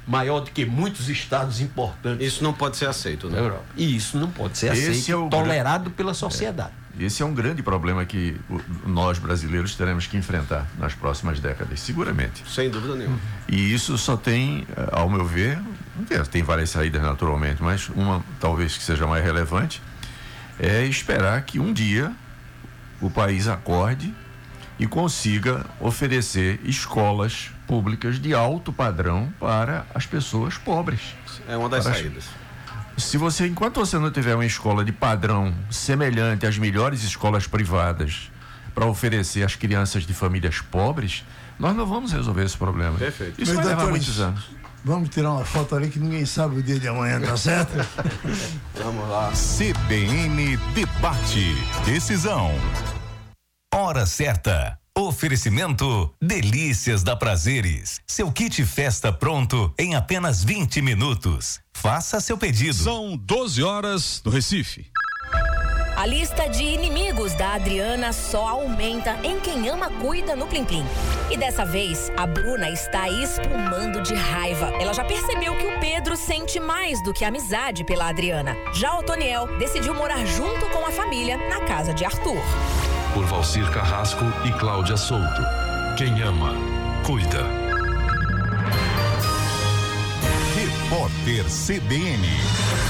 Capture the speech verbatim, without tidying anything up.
maior do que muitos estados importantes. Isso não pode ser aceito, né? Na Europa. E isso não pode ser Esse aceito, é o tolerado gran... pela sociedade. É. Esse é um grande problema que o, nós brasileiros teremos que enfrentar nas próximas décadas, seguramente. Sem dúvida nenhuma. E isso só tem, ao meu ver, tem várias saídas naturalmente, mas uma talvez que seja mais relevante é esperar que um dia o país acorde e consiga oferecer escolas públicas de alto padrão para as pessoas pobres. É uma das saídas. Se você, enquanto você não tiver uma escola de padrão semelhante às melhores escolas privadas para oferecer às crianças de famílias pobres, nós não vamos resolver esse problema. Perfeito. Isso Mas, vai levar doutores, muitos anos. Vamos tirar uma foto ali que ninguém sabe o dia de amanhã, tá certo? Vamos lá. C B N Debate. Decisão. Hora certa. Oferecimento Delícias da Prazeres. Seu kit festa pronto em apenas vinte minutos. Faça seu pedido. São doze horas no Recife. A lista de inimigos da Adriana só aumenta em quem ama cuida no Plim Plim. E dessa vez, a Bruna está espumando de raiva. Ela já percebeu que o Pedro sente mais do que amizade pela Adriana. Já o Toniel decidiu morar junto com a família na casa de Arthur. Por Valcir Carrasco e Cláudia Souto. Quem ama, cuida. Repórter C B N.